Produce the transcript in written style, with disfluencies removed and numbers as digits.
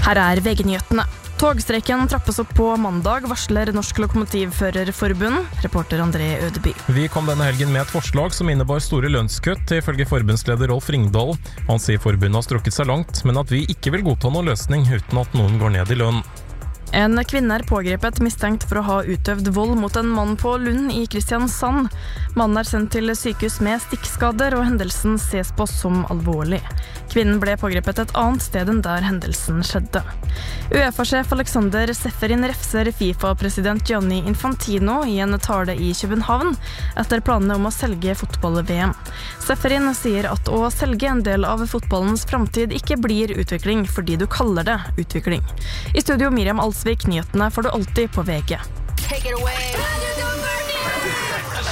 Her VG-nyhetene. Togstreiken trappes opp på mandag, varsler Norsk Lokomotivførerforbund. Reporter André Ødeby. Vi kom denne helgen med et forslag som innebar store lønnskutt, ifølge forbundsleder Rolf Ringdahl. Han sier forbundet har strukket seg langt, men at vi ikke vil godta noen løsning uten at noen går ned i lønn. En kvinne pågrepet mistenkt for å ha utøvd vold mot en mann på Lund i Kristiansand. Mannen sendt til sykehus med stikkskader, og hendelsen ses på som alvorlig. Kvinnen ble pågrepet et annet sted enn der hendelsen skjedde. UEFA-sjef Alexander Seferin refser FIFA-president Gianni Infantino i en tale i København etter planene om å selge fotball-VM. Seferin sier at å selge en del av fotballens framtid ikke blir utvikling fordi du kaller det utvikling. I studio Miriam Alsvik, nyhetene får du alltid på VG. Take it away.